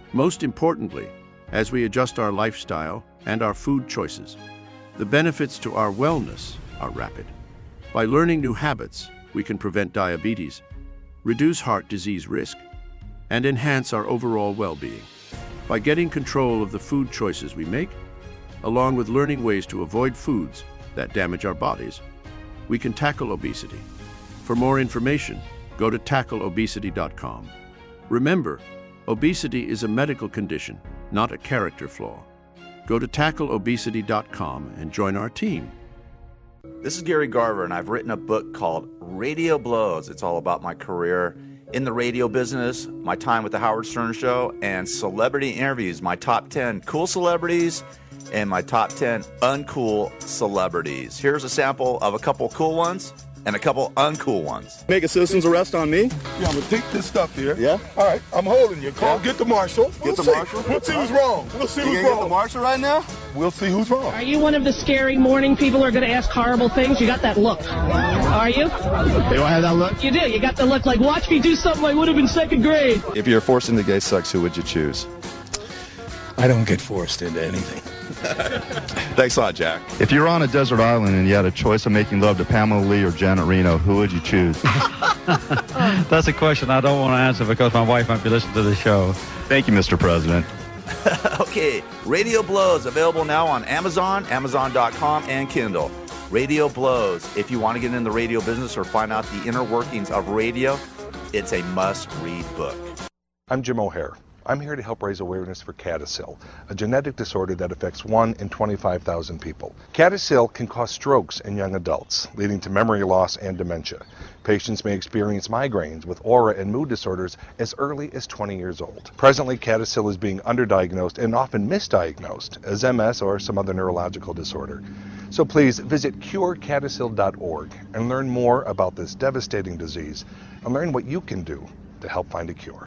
Most importantly, as we adjust our lifestyle and our food choices, the benefits to our wellness are rapid. By learning new habits, we can prevent diabetes, reduce heart disease risk, and enhance our overall well-being. By getting control of the food choices we make, along with learning ways to avoid foods that damage our bodies, we can tackle obesity. For more information, go to tackleobesity.com. Remember, obesity is a medical condition, not a character flaw. Go to tackleobesity.com and join our team. This is Gary Garver, and I've written a book called Radio Blows. It's all about my career in the radio business, my time with the Howard Stern Show, and celebrity interviews, my top 10 cool celebrities and my top 10 uncool celebrities. Here's a sample of a couple cool ones and a couple uncool ones. Make a citizen's arrest on me? Yeah, I'm gonna take this stuff here. Yeah? All right, I'm holding you. Call, get the marshal. Get the marshal? We'll see who's wrong. We'll see who's You wrong. get the marshal right now? We'll see who's wrong. Are you one of the scary morning people who are going to ask horrible things? You got that look. Are you? You don't have that look? You do. You got the look like, watch me do something I would have in second grade. If you're forced into gay sex, who would you choose? I don't get forced into anything. Thanks a lot, Jack. If you were on a desert island and you had a choice of making love to Pamela Lee or Janet Reno, who would you choose? That's a question I don't want to answer because my wife might be listening to the show. Thank you, Mr. President. Okay, Radio Blows, available now on Amazon, Amazon.com, and Kindle. Radio Blows. If you want to get in the radio business or find out the inner workings of radio, it's a must-read book. I'm Jim O'Hare. I'm here to help raise awareness for CADASIL, a genetic disorder that affects 1 in 25,000 people. CADASIL can cause strokes in young adults, leading to memory loss and dementia. Patients may experience migraines with aura and mood disorders as early as 20 years old. Presently, CADASIL is being underdiagnosed and often misdiagnosed as MS or some other neurological disorder. So please visit curecadasil.org and learn more about this devastating disease and learn what you can do to help find a cure.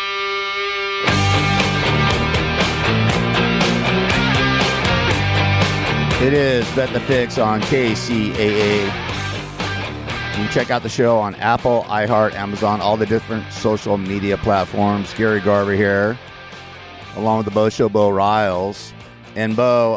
It is Bet the Fix on KCAA. You can check out the show on Apple, iHeart, Amazon, all the different social media platforms. Gary Garver here, along with the Bo Show, Bo Riles. And Bo,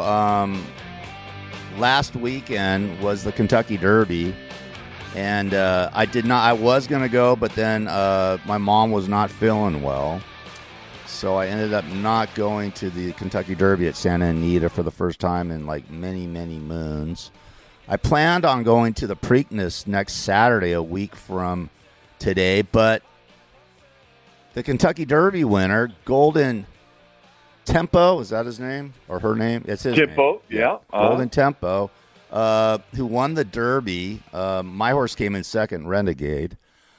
last weekend was the Kentucky Derby. And I was going to go, but then my mom was not feeling well. So I ended up not going to the Kentucky Derby at Santa Anita for the first time in like many, many moons. I planned on going to the Preakness next Saturday, a week from today, but the Kentucky Derby winner, Golden Tempo, is that his name or her name? It's his Tempo, name. yeah. Golden Tempo, who won the Derby. My horse came in second, Renegade,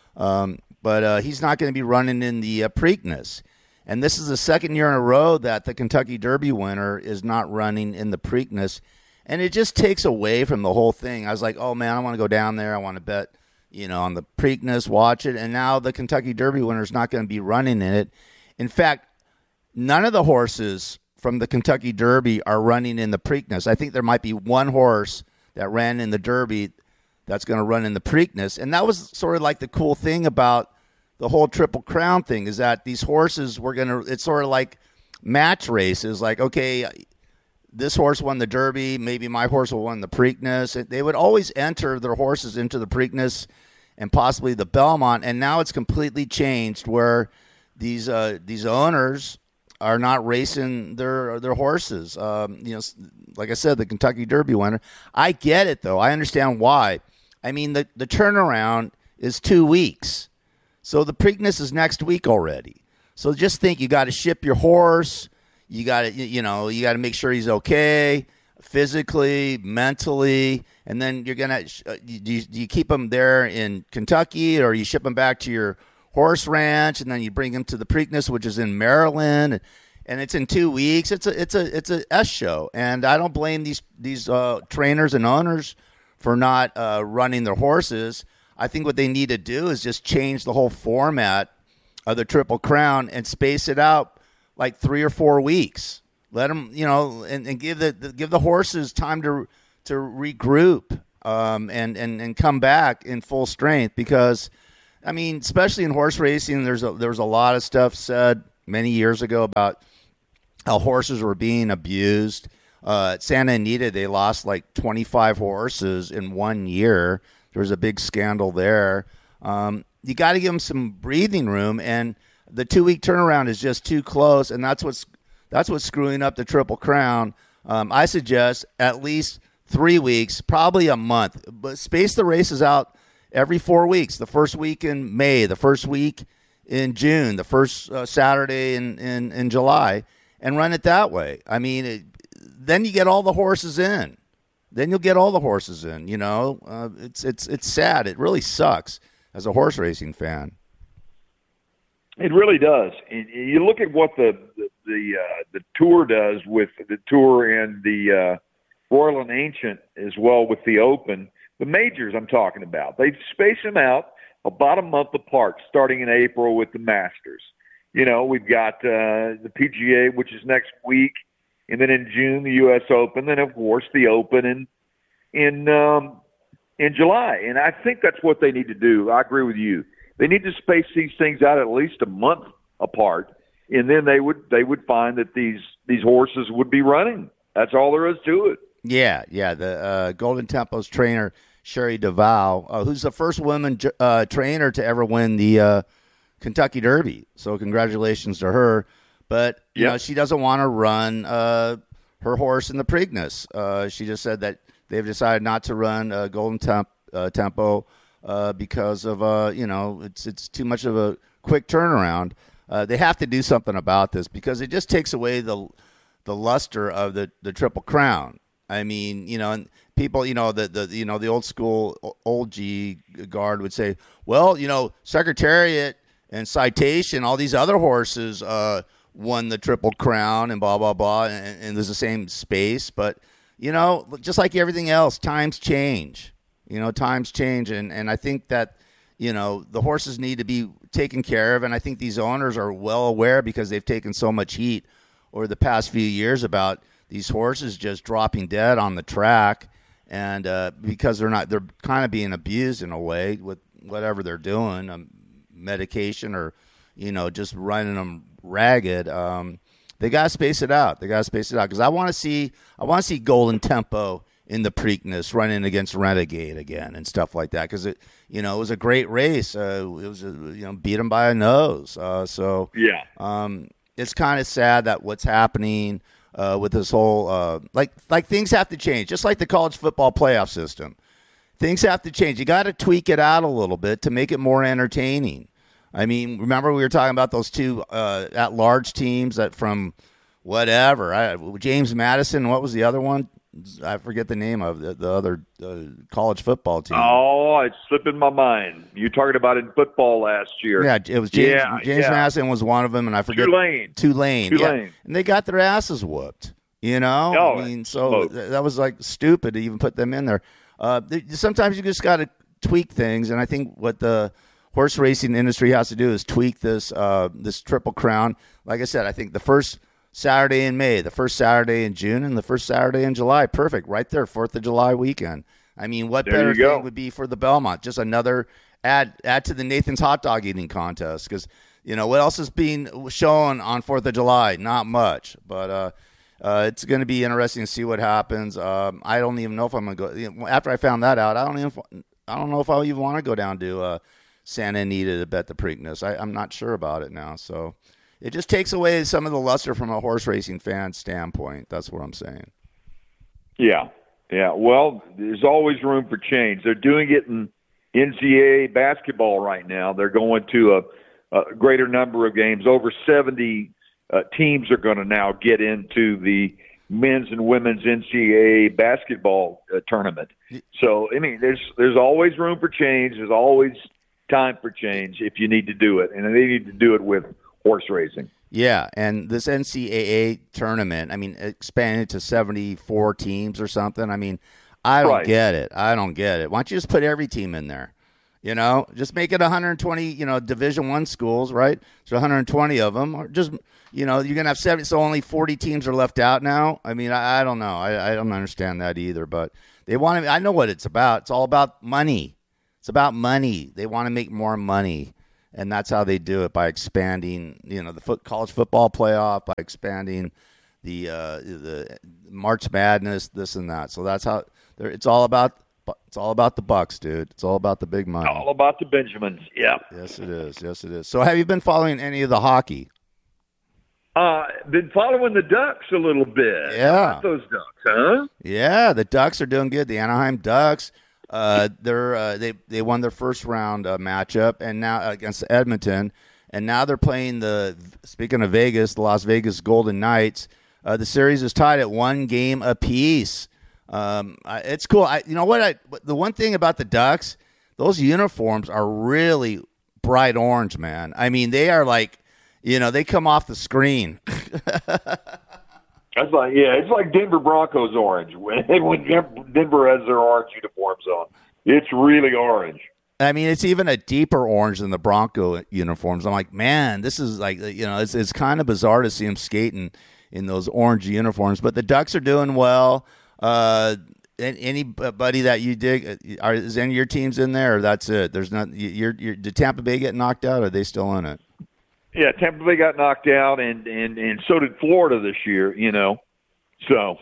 but he's not going to be running in the Preakness. And this is the second year in a row that the Kentucky Derby winner is not running in the Preakness. And it just takes away from the whole thing. I was like, oh, man, I want to go down there. I want to bet, on the Preakness, watch it. And now the Kentucky Derby winner is not going to be running in it. In fact, none of the horses from the Kentucky Derby are running in the Preakness. I think there might be one horse that ran in the Derby that's going to run in the Preakness. And that was sort of like the cool thing about the whole Triple Crown thing, is that these horses were going to, it's sort of like match races. Like, okay, this horse won the Derby, maybe my horse will win the Preakness. They would always enter their horses into the Preakness and possibly the Belmont. And now it's completely changed where these owners are not racing their horses. Like I said, the Kentucky Derby winner. I get it, though. I understand why. I mean, the turnaround is 2 weeks. So the Preakness is next week already. So just think, you got to ship your horse. You got to, you got to make sure he's okay physically, mentally, and then you're gonna. Do you keep him there in Kentucky, or you ship him back to your horse ranch, and then you bring him to the Preakness, which is in Maryland, and it's in 2 weeks. It's a S show, and I don't blame these trainers and owners for not running their horses. I think what they need to do is just change the whole format of the Triple Crown and space it out like 3 or 4 weeks. Let them, and give the horses time to regroup and come back in full strength. Because, I mean, especially in horse racing, there was a lot of stuff said many years ago about how horses were being abused. At Santa Anita, they lost like 25 horses in 1 year. There was a big scandal there. You got to give them some breathing room, and the 2-week turnaround is just too close, and that's what's screwing up the Triple Crown. I suggest at least 3 weeks, probably a month, but space the races out every 4 weeks. The first week in May, the first week in June, the first Saturday in July, and run it that way. I mean, then you get all the horses in. Then you'll get all the horses in. You know, it's sad. It really sucks as a horse racing fan. It really does. And you look at what the Tour does with the Tour and the Royal and Ancient as well with the Open. The majors I'm talking about, they space them out about a month apart, starting in April with the Masters. You know, we've got the PGA, which is next week, and then in June the U.S. Open, then of course the Open in July. And I think that's what they need to do. I agree with you. They need to space these things out at least a month apart, and then they would find that these horses would be running. That's all there is to it. Yeah. The Golden Tempo's trainer, Sherry Duval, who's the first woman trainer to ever win the Kentucky Derby. So congratulations to her. But you know, she doesn't want to run her horse in the Preakness. She just said that they've decided not to run Golden Tempo because of it's too much of a quick turnaround. They have to do something about this because it just takes away the luster of the Triple Crown. I mean, you know, and people, you know, the old school old G guard would say, well, you know, Secretariat and Citation, all these other horses won the Triple Crown and blah blah blah, and there's the same space, but you know, just like everything else, times change. You know, times change, and I think that, you know, the horses need to be taken care of, and I think these owners are well aware because they've taken so much heat over the past few years about these horses just dropping dead on the track, and because they're kind of being abused in a way with whatever they're doing, medication or, you know, just running them ragged. They got to space it out. Because I want to see Golden Tempo in the Preakness running against Renegade again and stuff like that, because it was a great race. It was beat him by a nose. It's kind of sad that what's happening with this whole like things have to change, just like the college football playoff system. Things have to change. You got to tweak it out a little bit to make it more entertaining. I mean, remember we were talking about those two at-large teams that from whatever, James Madison. What was the other one? I forget the name of the other college football team. Oh, it's slipping my mind. You talking about in football last year? Yeah, it was James Madison was one of them, and I forget Tulane. Yeah. And they got their asses whooped. You know, oh, I mean, so that was like stupid to even put them in there. Sometimes you just got to tweak things, and I think what the horse racing industry has to do is tweak this Triple Crown. Like I said, I think the first Saturday in May, the first Saturday in June, and the first Saturday in July. Perfect. Right there, 4th of July weekend. I mean, what better thing would be for the Belmont? Just another add to the Nathan's hot dog eating contest. Because, you know, what else is being shown on 4th of July? Not much. But it's going to be interesting to see what happens. I don't even know if I'm going to go. After I found that out, I don't know if I even want to go down to Santa Anita to bet the Preakness. I'm not sure about it now. So it just takes away some of the luster from a horse racing fan standpoint. That's what I'm saying. Yeah. Well, there's always room for change. They're doing it in NCAA basketball right now. They're going to a greater number of games. Over 70 teams are going to now get into the men's and women's NCAA basketball tournament. So, I mean, there's always room for change. There's always time for change if you need to do it, and they need to do it with horse racing. Yeah, and this NCAA tournament, I mean, expanded to 74 teams or something. I mean, I don't get it. Why don't you just put every team in there? You know, just make it 120, Division I schools, right? So 120 of them, or just, you're going to have 70, so only 40 teams are left out now. I mean, I don't know. I don't understand that either, but they want to, I know what it's about. It's all about money. It's about money. They want to make more money. And that's how they do it, by expanding, the college football playoff, by expanding the March Madness, this and that. So that's how it's all about the Bucks, dude. It's all about the big money. All about the Benjamins. Yeah. Yes, it is. Yes, it is. So have you been following any of the hockey? Been following the Ducks a little bit. Yeah. How about those Ducks, huh? Yeah, the Ducks are doing good. The Anaheim Ducks. They won their first round matchup, and now against Edmonton, and now they're playing speaking of Vegas, the Las Vegas Golden Knights. The series is tied at 1 game apiece. It's cool. The one thing about the Ducks, those uniforms are really bright orange, man. I mean, they are like, they come off the screen. That's it's like Denver Broncos orange when Denver has their orange uniforms on. It's really orange. I mean, it's even a deeper orange than the Bronco uniforms. I'm like, man, this is like, it's kind of bizarre to see them skating in those orange uniforms. But the Ducks are doing well. Anybody that you dig, is any of your teams in there? Or that's it. There's not. Did Tampa Bay get knocked out? Or are they still in it? Yeah, Tampa Bay got knocked out, and so did Florida this year. So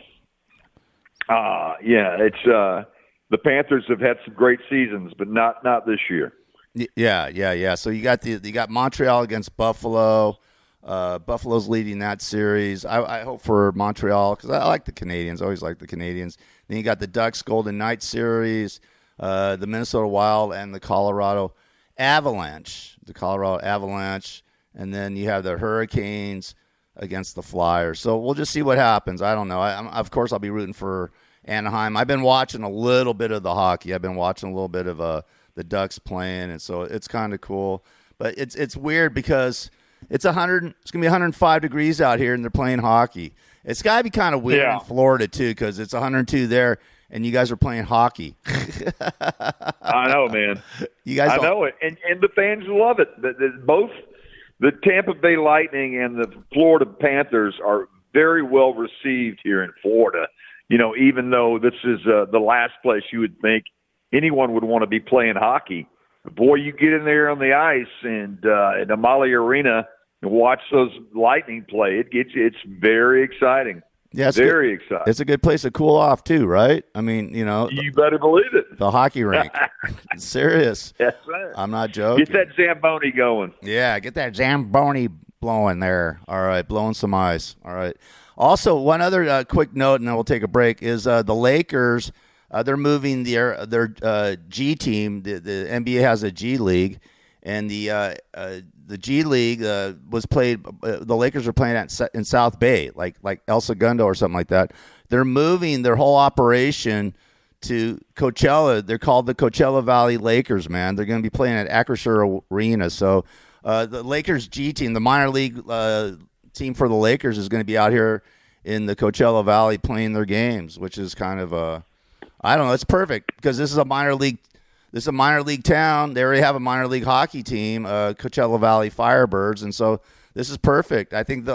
it's the Panthers have had some great seasons, but not this year. Yeah. So you got Montreal against Buffalo. Buffalo's leading that series. I hope for Montreal because I like the Canadians. I always like the Canadians. Then you got the Ducks Golden Knights series, the Minnesota Wild, and the Colorado Avalanche. And then you have the Hurricanes against the Flyers. So we'll just see what happens. I don't know. Of course, I'll be rooting for Anaheim. I've been watching a little bit of the hockey. I've been watching a little bit of the Ducks playing, and so it's kind of cool. But it's weird because it's going to be 105 degrees out here, and they're playing hockey. It's got to be kind of weird in Florida, too, because it's 102 there, and you guys are playing hockey. I know, man. I know it. And the fans love it. Both the Tampa Bay Lightning and the Florida Panthers are very well received here in Florida. Even though this is the last place you would think anyone would want to be playing hockey. Boy, you get in there on the ice and at Amalie Arena and watch those Lightning play. It's very exciting. Yeah, very exciting. It's a good place to cool off too, right? I mean, you better believe it. The hockey rink. It's serious. That's right. I'm not joking. Get that Zamboni going. Yeah, get that Zamboni blowing there. All right, blowing some ice. All right. Also, one other quick note, and then we'll take a break, is the Lakers. They're moving their G team. The NBA has a G League, and the G League was played. The Lakers are playing in South Bay, like El Segundo or something like that. They're moving their whole operation to Coachella. They're called the Coachella Valley Lakers. Man, they're going to be playing at Acrisure Arena. So the Lakers G team, the minor league team for the Lakers, is going to be out here in the Coachella Valley playing their games, which is kind of I don't know. It's perfect because this is a minor league. This is a minor league town. They already have a minor league hockey team, Coachella Valley Firebirds, and so this is perfect. I think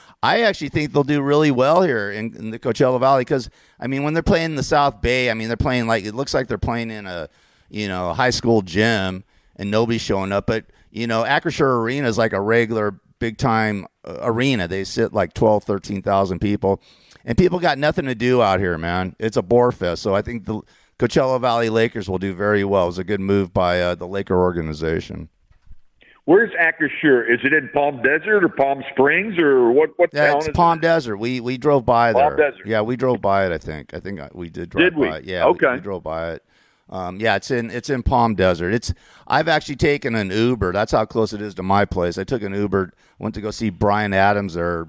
I actually think they'll do really well here in the Coachella Valley because I mean when they're playing in the South Bay, I mean they're playing it looks like they're playing in a high school gym and nobody's showing up. But Acrisure Arena is like a regular big time arena. They sit like 12, 13,000 people. And people got nothing to do out here, man. It's a bore fest. So I think the Coachella Valley Lakers will do very well. It was a good move by the Laker organization. Where's Acrisure? Is it in Palm Desert or Palm Springs or what town it's is Palm it? Desert. We drove by there. Palm Desert. Yeah, we drove by it, I think. We did drive by it. Yeah, okay. We drove by it. Yeah, it's in Palm Desert. I've actually taken an Uber. That's how close it is to my place. I took an Uber, went to go see Bryan Adams there,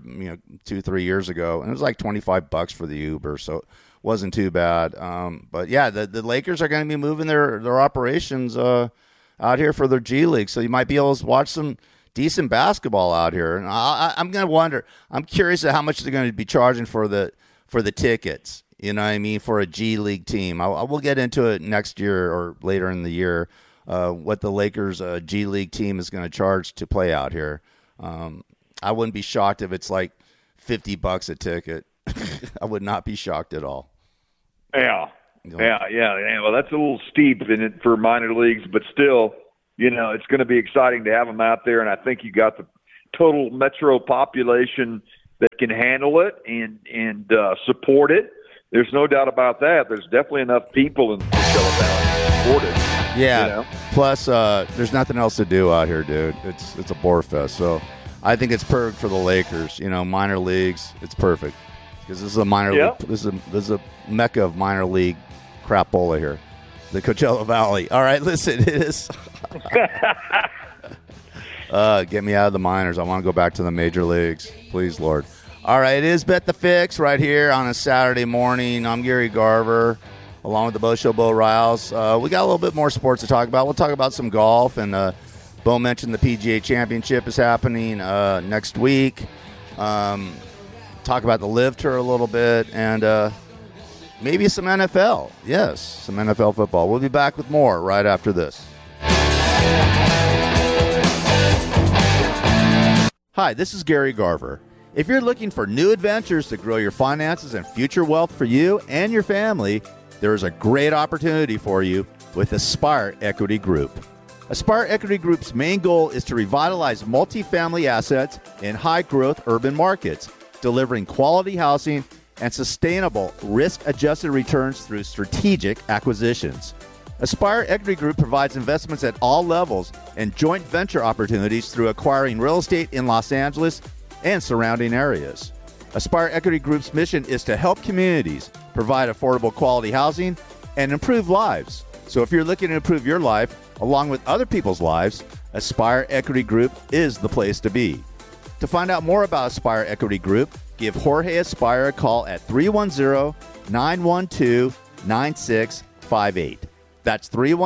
2-3 years ago, and it was like $25 for the Uber, so it wasn't too bad. But yeah, the Lakers are going to be moving their operations out here for their G League, so you might be able to watch some decent basketball out here. And I'm going to wonder. I'm curious at how much they're going to be charging for the tickets. You know what I mean? For a G League team. We'll get into it next year or later in the year, what the Lakers G League team is going to charge to play out here. I wouldn't be shocked if it's like $50 a ticket. I would not be shocked at all. Yeah. Well, that's a little steep in it for minor leagues, but still, it's going to be exciting to have them out there, and I think you got the total metro population that can handle it and support it. There's no doubt about that. There's definitely enough people in the Coachella Valley to support it. Yeah. Plus, there's nothing else to do out here, dude. It's a bore fest. So I think it's perfect for the Lakers. Minor leagues. It's perfect because this is a minor league. This is a mecca of minor league crapola here, the Coachella Valley. All right, listen, it is. Get me out of the minors. I want to go back to the major leagues, please, Lord. All right, it is Bet the Fix right here on a Saturday morning. I'm Gary Garver, along with the Bo Show, Bo Riles. We got a little bit more sports to talk about. We'll talk about some golf, and Bo mentioned the PGA Championship is happening next week. Talk about the Live Tour a little bit, and maybe some NFL. Yes, some NFL football. We'll be back with more right after this. Hi, this is Gary Garver. If you're looking for new adventures to grow your finances and future wealth for you and your family, there is a great opportunity for you with Aspire Equity Group. Aspire Equity Group's main goal is to revitalize multifamily assets in high-growth urban markets, delivering quality housing and sustainable risk-adjusted returns through strategic acquisitions. Aspire Equity Group provides investments at all levels and joint venture opportunities through acquiring real estate in Los Angeles and surrounding areas. Aspire Equity Group's mission is to help communities provide affordable quality housing and improve lives. So if you're looking to improve your life along with other people's lives, Aspire Equity Group is the place to be. To find out more about Aspire Equity Group, give Jorge Aspire a call at 310-912-9658. That's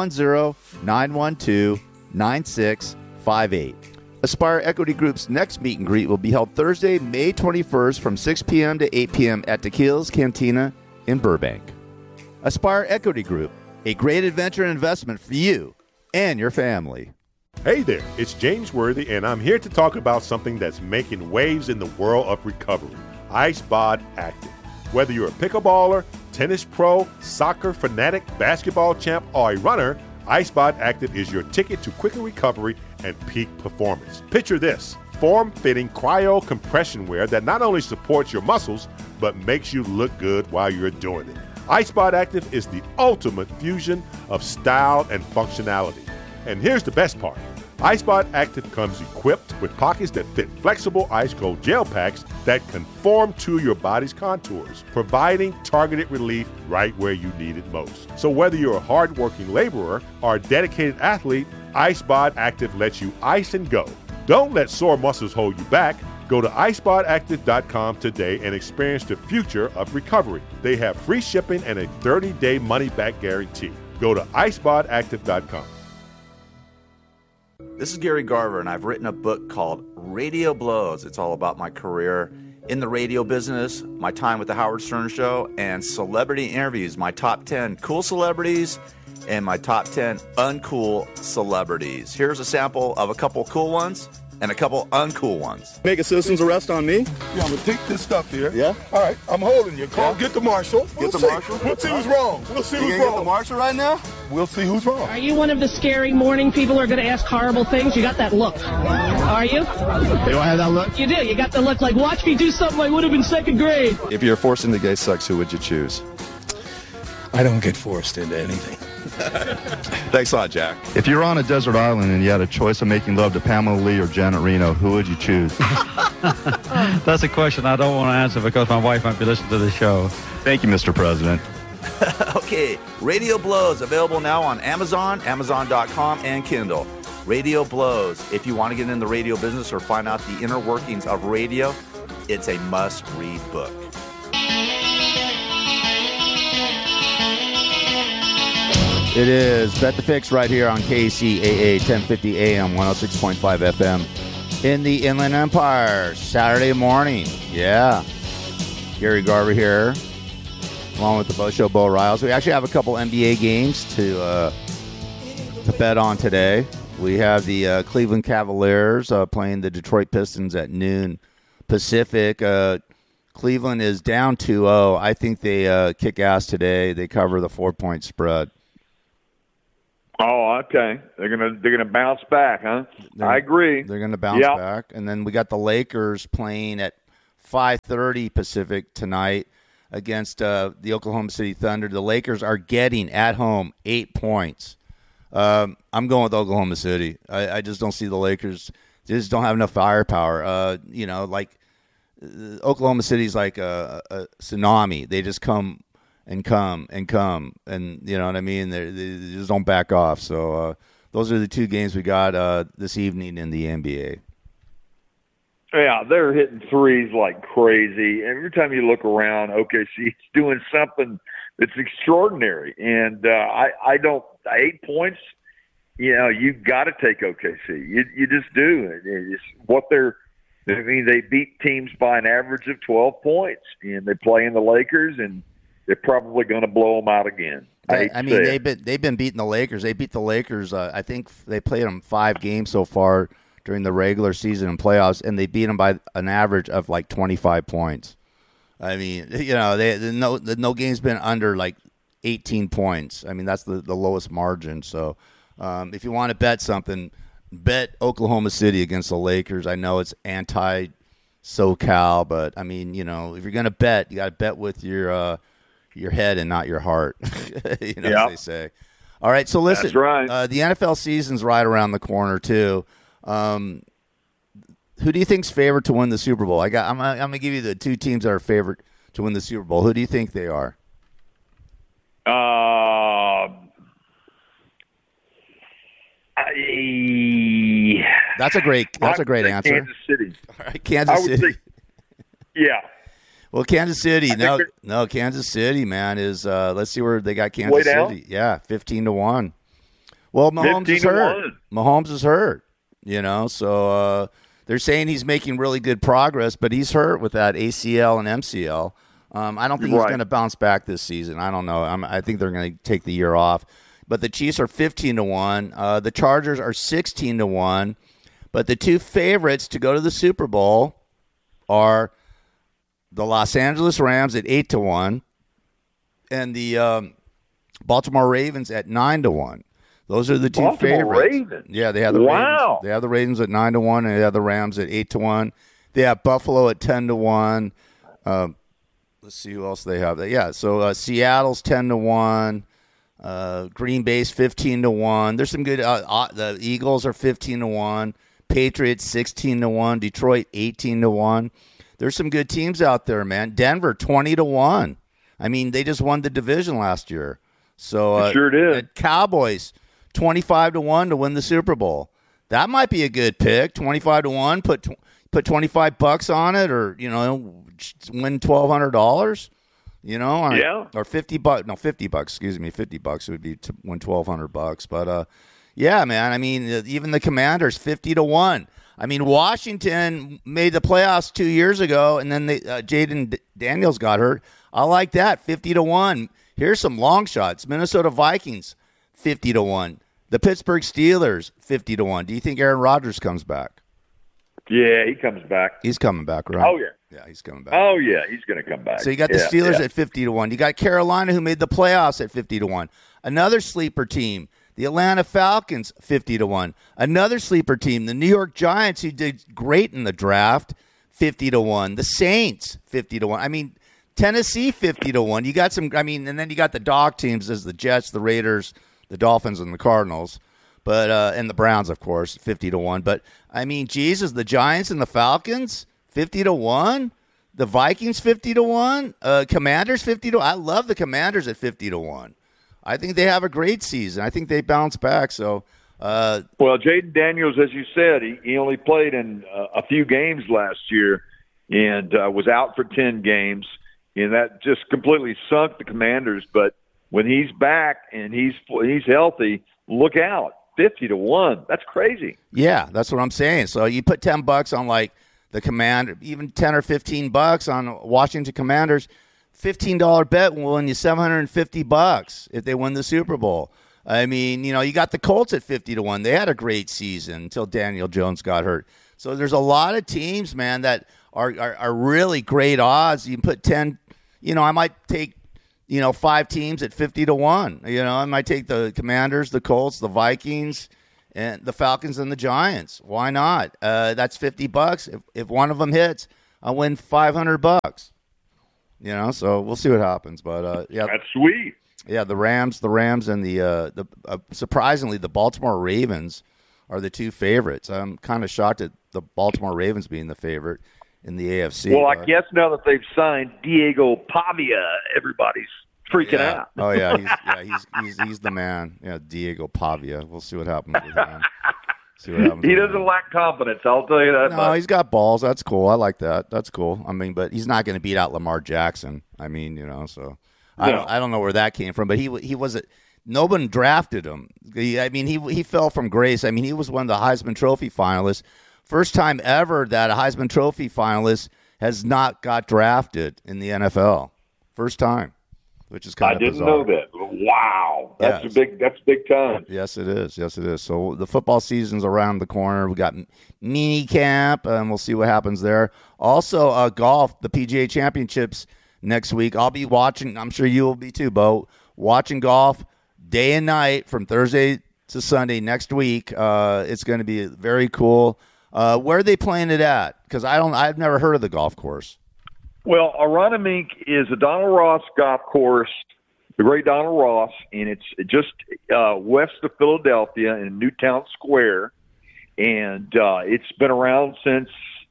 310-912-9658. Aspire Equity Group's next meet and greet will be held Thursday, May 21st from 6 p.m. to 8 p.m. at Tequila's Cantina in Burbank. Aspire Equity Group, a great adventure and investment for you and your family. Hey there, it's James Worthy, and I'm here to talk about something that's making waves in the world of recovery, IceBod Active. Whether you're a pickleballer, tennis pro, soccer fanatic, basketball champ, or a runner, IceBod Active is your ticket to quicker recovery and peak performance. Picture this, form-fitting cryo compression wear that not only supports your muscles, but makes you look good while you're doing it. IceBod Active is the ultimate fusion of style and functionality. And here's the best part. IceBod Active comes equipped with pockets that fit flexible ice cold gel packs that conform to your body's contours, providing targeted relief right where you need it most. So whether you're a hard-working laborer or a dedicated athlete, IceBod Active lets you ice and go. Don't let sore muscles hold you back. Go to icebodactive.com today and experience the future of recovery. They have free shipping and a 30-day money-back guarantee. Go to icebodactive.com. This is Gary Garver, and I've written a book called Radio Blows. It's all about my career in the radio business, my time with the Howard Stern Show, and celebrity interviews, my top 10 cool celebrities and my top 10 uncool celebrities. Here's a sample of a couple cool ones and a couple uncool ones. Make a citizen's arrest on me? Yeah, I'm going to take this stuff here. Yeah? All right, I'm holding you. Get the marshal. We'll see who's wrong. We'll see who's wrong. Get the marshal right now? We'll see who's wrong. Are you one of the scary morning people who are going to ask horrible things? You got that look. Are you? Do I have that look? You do. You got the look like, watch me do something I would have in second grade. If you're forced into gay sex, who would you choose? I don't get forced into anything. Thanks a lot, Jack. If you were on a desert island and you had a choice of making love to Pamela Lee or Janet Reno, who would you choose? That's a question I don't want to answer because my wife might be listening to the show. Thank you, Mr. President. Okay, Radio Blows, available now on Amazon, Amazon.com, and Kindle. Radio Blows. If you want to get in the radio business or find out the inner workings of radio, it's a must-read book. It is Bet the Fix right here on KCAA 1050 AM, 106.5 FM in the Inland Empire, Saturday morning. Yeah. Gary Garver here, along with the Bo Show, Bo Riles. We actually have a couple NBA games to bet on today. We have the Cleveland Cavaliers playing the Detroit Pistons at noon Pacific. Cleveland is down 2-0. I think they kick ass today. They cover the 4-point spread. Oh, okay. They're gonna bounce back, huh? I agree. They're gonna bounce back, and then we got the Lakers playing at 5:30 Pacific tonight against the Oklahoma City Thunder. The Lakers are getting at home 8 points. I'm going with Oklahoma City. I just don't see the Lakers. They just don't have enough firepower. Oklahoma City's like a tsunami. They just come and come and come, and you know what I mean? They just don't back off. So those are the two games we got this evening in the NBA. Yeah, they're hitting threes like crazy. Every time you look around, OKC's doing something that's extraordinary. And I don't – 8 points, you've got to take OKC. You just do. It's what they're – they beat teams by an average of 12 points. And they play in the Lakers, and they're probably going to blow them out again. They've been beating the Lakers. They beat the Lakers. I think they played them 5 games so far during the regular season and playoffs, and they beat them by an average of like 25 points. I mean, no game's been under like 18 points. I mean, that's the lowest margin. So if you want to bet something, bet Oklahoma City against the Lakers. I know it's anti-SoCal, but I mean, if you're going to bet, you got to bet with your head and not your heart, as they say. All right, so listen, that's right. The NFL season's right around the corner too. Who do you think's favored to win the Super Bowl? I'm gonna give you the two teams that are favored to win the Super Bowl. Who do you think they are? That's a great answer. Kansas City. All right, Kansas City. Yeah. Well, Kansas City. No, Kansas City, man, is let's see where they got Kansas City. Yeah, 15-1. Well, Mahomes is hurt. Mahomes is hurt. So they're saying he's making really good progress, but he's hurt with that ACL and MCL. I don't think he's going to bounce back this season. I don't know. I think they're going to take the year off. But the Chiefs are 15-1. The Chargers are 16-1. But the two favorites to go to the Super Bowl are the Los Angeles Rams at 8-1 and the Baltimore Ravens at 9-1. Those are the two favorites. Ravens. Yeah, they have the Ravens. They have the Ravens at 9-1, and they have the Rams at 8-1. They have Buffalo at 10-1. Let's see who else they have. Yeah, so Seattle's 10-1. Green Bay's 15-1. There's some good. The Eagles are 15-1. Patriots 16-1. Detroit 18-1. There's some good teams out there, man. Denver 20-1. I mean, they just won the division last year. So sure did. Cowboys 25-1 to win the Super Bowl. That might be a good pick. 25-1. Put $25 on it, or win $1,200. Yeah. Or $50. No, $50. Excuse me, $50 would be to win $1,200. But yeah, man. I mean, even the Commanders 50-1. I mean, Washington made the playoffs 2 years ago, and then Jaden Daniels got hurt. I like that 50-1. Here's some long shots. Minnesota Vikings 50-1. The Pittsburgh Steelers 50-1. Do you think Aaron Rodgers comes back? Yeah, he comes back. He's coming back, right? Oh, yeah. Yeah, he's coming back. Oh, yeah, he's going to come back. So you got the Steelers at 50-1. You got Carolina, who made the playoffs, at 50-1. Another sleeper team, the Atlanta Falcons, 50-1. Another sleeper team, the New York Giants, who did great in the draft, 50-1. The Saints, 50-1. I mean, Tennessee, 50-1. You got some. I mean, and then you got the dog teams as the Jets, the Raiders, the Dolphins, and the Cardinals. But and the Browns, of course, 50-1. But I mean, Jesus, the Giants and the Falcons, 50-1. The Vikings, 50-1. Commanders, 50-1. I love the Commanders at 50-1. I think they have a great season. I think they bounce back. So, well, Jaden Daniels, as you said, he only played in a few games last year and was out for 10 games, and that just completely sunk the Commanders. But when he's back and he's healthy, look out. 50-1. That's crazy. Yeah, that's what I'm saying. So you put $10 on like the Commander, even $10 or $15 on Washington Commanders. $15 bet will win you $750 if they win the Super Bowl. I mean, you got the Colts at 50-1. They had a great season until Daniel Jones got hurt. So there's a lot of teams, man, that are really great odds. You can put 10. I might take 5 teams at 50-1. I might take the Commanders, the Colts, the Vikings, and the Falcons and the Giants. Why not? That's $50. If one of them hits, I'll win $500. So we'll see what happens. But yeah, that's sweet. Yeah, the Rams, and the surprisingly the Baltimore Ravens are the 2 favorites. I'm kind of shocked at the Baltimore Ravens being the favorite in the AFC. Well, I guess now that they've signed Diego Pavia, everybody's freaking out. Oh yeah, he's the man. Yeah, Diego Pavia. We'll see what happens with him. He doesn't lack confidence, I'll tell you that. No, he's got balls. That's cool. I like that. That's cool. I mean, but he's not going to beat out Lamar Jackson. I mean, so I don't know where that came from. But he wasn't. No one drafted him. He fell from grace. I mean, he was one of the Heisman Trophy finalists. First time ever that a Heisman Trophy finalist has not got drafted in the NFL. First time, which is kind of bizarre. I didn't know that. Wow, that's big time. Yes, it is. So the football season's around the corner. We got mini camp, and we'll see what happens there. Also, golf, the PGA Championships next week. I'll be watching. I'm sure you will be too, Bo. Watching golf day and night from Thursday to Sunday next week. It's going to be very cool. Where are they playing it at? Because I've never heard of the golf course. Well, Aronimink is a Donald Ross golf course, the great Donald Ross, and it's just west of Philadelphia in Newtown Square, and it's been around since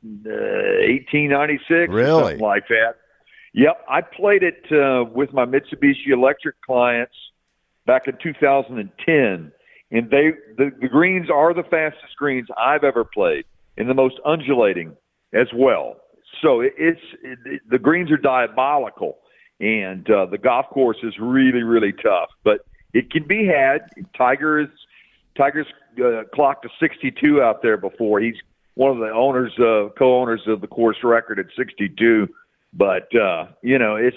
1896, really? Or something like that. Yep, I played it with my Mitsubishi Electric clients back in 2010, and the greens are the fastest greens I've ever played, and the most undulating as well. So the greens are diabolical, and the golf course is really, really tough. But it can be had. Tiger's clocked a 62 out there before. He's one of the co-owners of the course record at 62. But they're going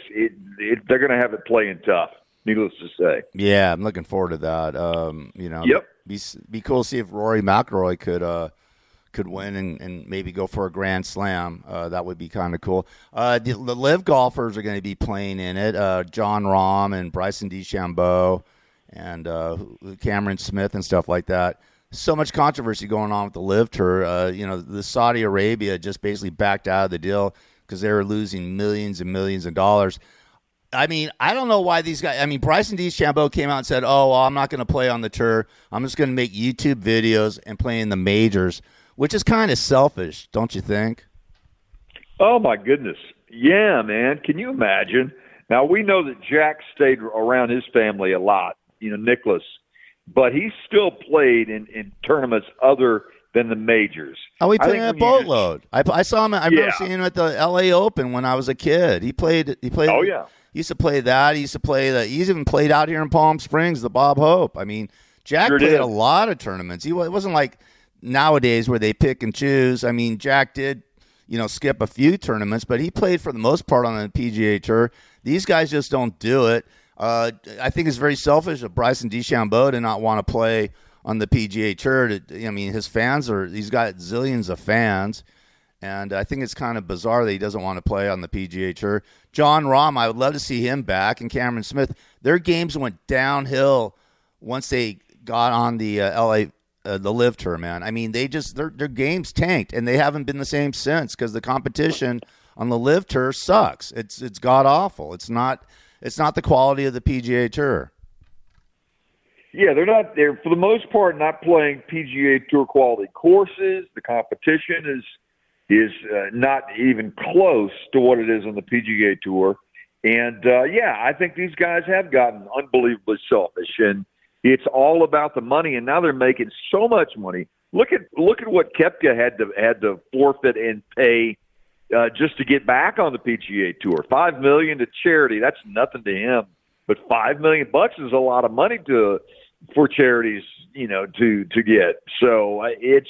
to have it playing tough. Needless to say. Yeah, I'm looking forward to that. Yep. Be cool to see if Rory McIlroy could win and maybe go for a Grand Slam. That would be kind of cool. The LIV golfers are going to be playing in it. Jon Rahm and Bryson DeChambeau and Cameron Smith and stuff like that. So much controversy going on with the LIV Tour. The Saudi Arabia just basically backed out of the deal because they were losing millions and millions of dollars. I mean, I don't know why these guys – Bryson DeChambeau came out and said, oh, well, I'm not going to play on the tour. I'm just going to make YouTube videos and play in the majors, which is kind of selfish, don't you think? Oh, my goodness. Yeah, man. Can you imagine? Now, we know that Jack stayed around his family a lot, Nicklaus, but he still played in tournaments other than the majors. Oh, he played in a boatload. I saw him. I remember seeing him at the L.A. Open when I was a kid. He played. Oh, yeah. He used to play that. He used to play He's even played out here in Palm Springs, the Bob Hope. Jack played a lot of tournaments. It wasn't like nowadays where they pick and choose. Jack did, skip a few tournaments, but he played for the most part on the PGA Tour. These guys just don't do it. I think it's very selfish of Bryson DeChambeau to not want to play on the PGA Tour. His fans he's got zillions of fans. And I think it's kind of bizarre that he doesn't want to play on the PGA Tour. Jon Rahm, I would love to see him back, and Cameron Smith. Their games went downhill once they got on the the LIV Tour, man. Their games tanked, and they haven't been the same since because the competition on the LIV Tour sucks. It's god awful. It's not the quality of the PGA Tour. Yeah, they're for the most part not playing PGA Tour quality courses. The competition is not even close to what it is on the PGA Tour. And, I think these guys have gotten unbelievably selfish, and it's all about the money, and now they're making so much money. Look at what Koepka had to forfeit and pay just to get back on the PGA Tour. $5 million to charity, that's nothing to him. But $5 million is a lot of money for charities, to get. So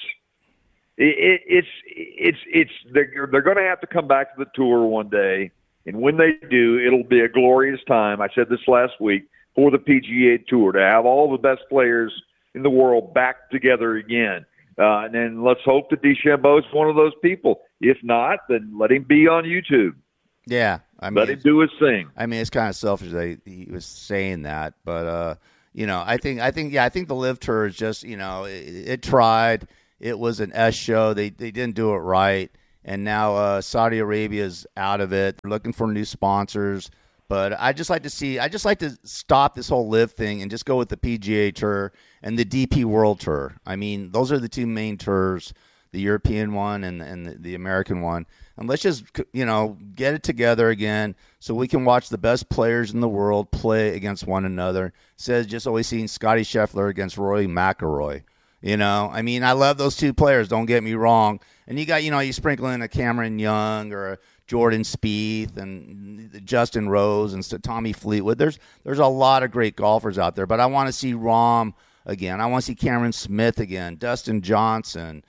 they're going to have to come back to the tour one day, and when they do, it'll be a glorious time. I said this last week for the PGA Tour to have all the best players in the world back together again. And then let's hope that DeChambeau is one of those people. If not, then let him be on YouTube. Yeah, I mean, let him do his thing. I mean, it's kind of selfish that he was saying that, but I think the Live Tour is just, it tried. It was an S show. They didn't do it right, and now Saudi Arabia is out of it. They're looking for new sponsors. But I just like to stop this whole Live thing and just go with the PGA Tour and the DP World Tour. I mean, those are the two main tours, the European one and the American one. And let's just, get it together again so we can watch the best players in the world play against one another. Instead of just always seeing Scotty Scheffler against Rory McIlroy. I mean, I love those two players, don't get me wrong. And you got, you sprinkle in a Cameron Young or a Jordan Spieth and Justin Rose and Tommy Fleetwood. There's a lot of great golfers out there, but I want to see Rahm again. I want to see Cameron Smith again, Dustin Johnson,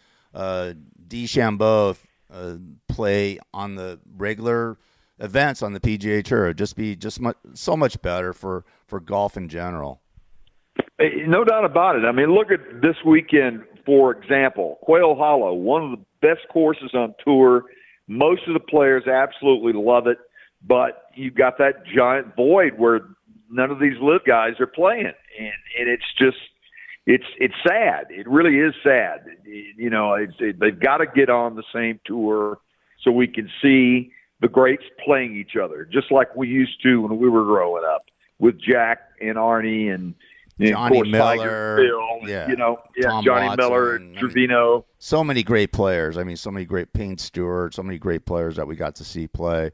DeChambeau play on the regular events on the PGA Tour. Just be so much better for golf in general. No doubt about it. I mean, look at this weekend, for example. Quail Hollow, one of the best courses on tour. Most of the players absolutely love it, but you've got that giant void where none of these Live guys are playing, and it's just it's sad. It really is sad. They've got to get on the same tour so we can see the greats playing each other, just like we used to when we were growing up with Jack and Arnie and Johnny of course, Miller, Tiger, Phil, Tom Johnny Watson, Miller, Trevino. So many great players. I mean, so many great Payne Stewart, so many great players that we got to see play.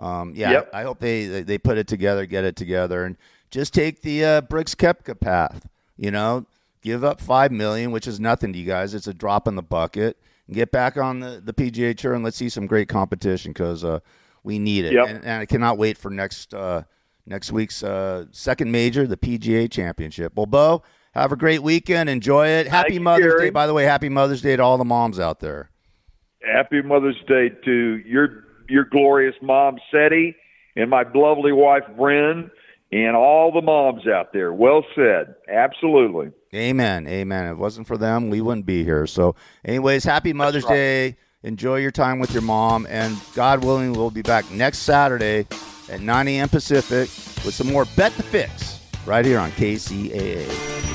I hope they put it together, get it together, and just take the Brooks Koepka path. Give up $5 million, which is nothing to you guys. It's a drop in the bucket. And get back on the PGA Tour and let's see some great competition because we need it. Yep. And I cannot wait for next week's second major, the PGA Championship. Well, Bo, have a great weekend. Enjoy it. Happy Mother's Day. By the way, happy Mother's Day to all the moms out there. Happy Mother's Day to your glorious mom, Seti, and my lovely wife, Bryn, and all the moms out there. Well said. Absolutely. Amen. If it wasn't for them, we wouldn't be here. So, anyways, happy Mother's Day. Enjoy your time with your mom. And God willing, we'll be back next Saturday at 9 a.m. Pacific with some more Bet the Fix right here on KCAA.